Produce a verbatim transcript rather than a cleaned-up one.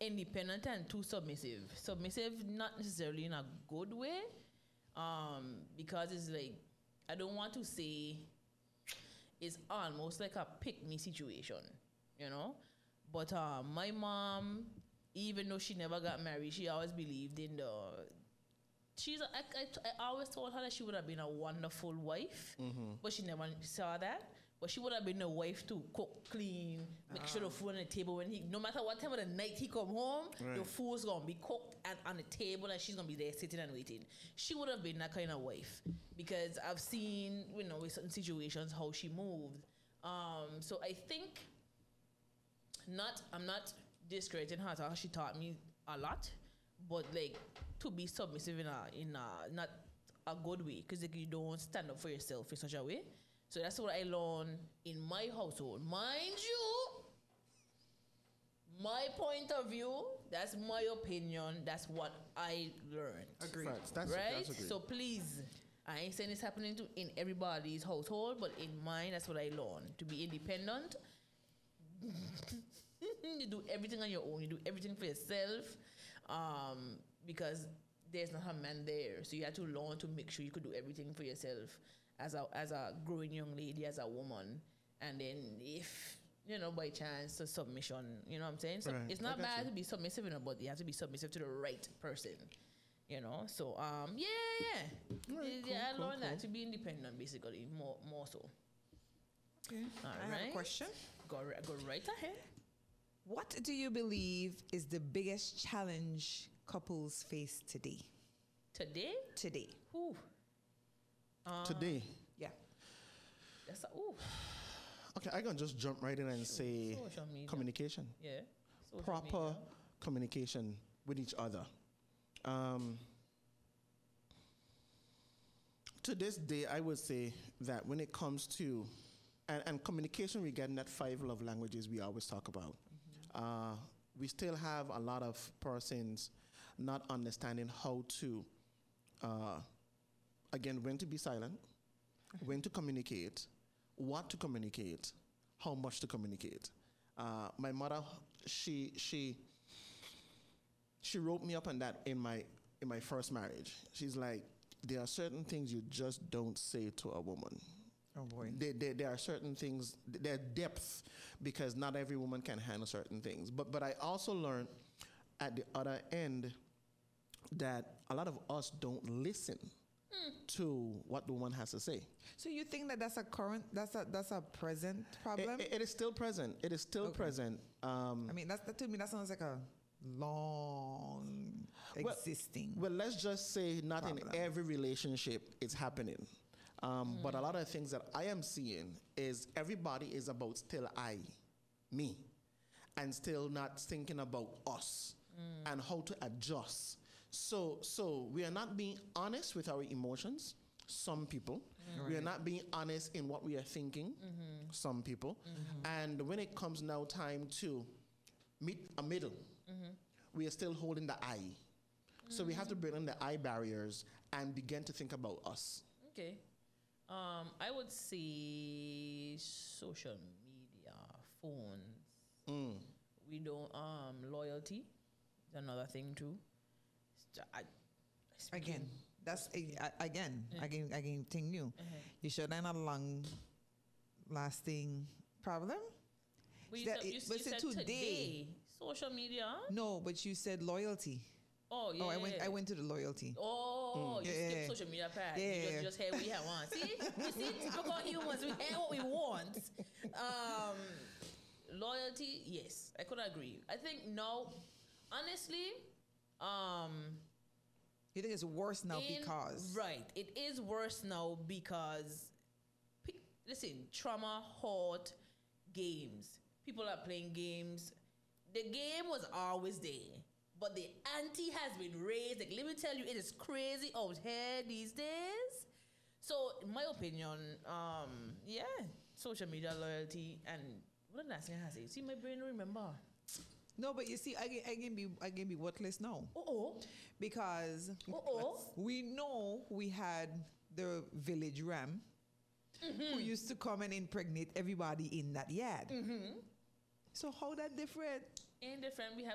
independent and too submissive. Submissive, not necessarily in a good way, um, because it's like, I don't want to say it's almost like a pick-me situation, you know? But uh, my mom, even though she never got married, she always believed in the... She's. A, I, I, I always told her that she would have been a wonderful wife, mm-hmm. but she never saw that. But she would have been a wife to cook, clean, make uh-huh. sure the food on the table when he, no matter what time of the night he come home, right. the food's gonna be cooked and on the table and she's gonna be there sitting and waiting. She would have been that kind of wife because I've seen, you know, in certain situations how she moved. Um, so I think not. I'm not discrediting her. How she taught me a lot, but like to be submissive in a in a not a good way because like, you don't stand up for yourself in such a way. So that's what I learned in my household. Mind you, my point of view, that's my opinion, that's what I learned. Agreed. Right? That's, that's agreed. So please, I ain't saying it's happening to in everybody's household, but in mine, that's what I learned. To be independent, you do everything on your own. You do everything for yourself um, because there's not a man there. So you have to learn to make sure you could do everything for yourself. As a as a growing young lady, as a woman, and then if you know by chance a submission, you know what I'm saying. So right. it's not bad you. to be submissive, in a, but you have to be submissive to the right person, you know. So um yeah, yeah, right, yeah, cool, I cool, learned cool. that to be independent, basically, more more so. Okay, All I right. have a question. Go ri- go right ahead. What do you believe is the biggest challenge couples face today? Today, Today. Ooh. Um, Today. Yeah. That's a, ooh. Okay, I can just jump right in and say Social media. communication. Yeah. Social Proper media. communication with each other. Um, to this day, I would say that when it comes to, and, and communication regarding that five love languages we always talk about, mm-hmm. uh, we still have a lot of persons not understanding how to, uh, again, when to be silent, when to communicate, what to communicate, how much to communicate. Uh, my mother, she she she wrote me up on that in my in my first marriage. She's like, there are certain things you just don't say to a woman. Oh boy. There, there, there are certain things, there are depth, because not every woman can handle certain things. But but I also learned at the other end that a lot of us don't listen mm. to what the woman has to say. So you think that that's a current, that's a that's a present problem? It, it, it is still present. It is still okay. present. Um, I mean, that's, that to me, that sounds like a long well, existing. Well, let's just say not problem. in every relationship it's happening. Um, mm. But a lot of things that I am seeing is everybody is about still I, me, and still not thinking about us mm. and how to adjust. So, so we are not being honest with our emotions. Some people, mm. right. we are not being honest in what we are thinking. Mm-hmm. Some people, mm-hmm. and when it comes now time to meet a middle, mm-hmm. we are still holding the I. Mm-hmm. So we have to bring in the I barriers and begin to think about us. Okay. Um, I would say social media, phones. Mm. We don't um loyalty is another thing too. I, I again, that's a, a, again, yeah. again, again, thing new. Uh-huh. You should have a long-lasting problem. But you that, said, you, but you said today, today, social media. No, but you said loyalty. Oh yeah. Oh, I went. I went to the loyalty. Oh, mm. you yeah. skipped social media part. Yeah. You just, just hear what we want. See, you see, typical humans. We hear what we want. Um, loyalty, yes, I could agree. I think now, honestly, um, you think it's worse now in, because right? It is worse now because, listen, trauma, hurt, games. People are playing games. The game was always there. But the ante has been raised. Like, let me tell you, it is crazy out here these days. So, in my opinion, um, yeah, social media loyalty and what the last thing I have to say? See, my brain don't remember. No, but you see, I can, I can be I can be worthless now. Uh-oh. Because Uh-oh. we know we had the village ram mm-hmm. who used to come and impregnate everybody in that yard. Mm-hmm. So how that different? Ain't different. We have